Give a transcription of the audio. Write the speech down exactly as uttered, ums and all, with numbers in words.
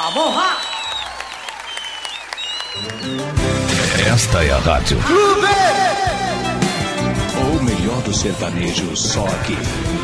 Vamos lá! Esta é a rádio Clube! O melhor do sertanejo, só aqui.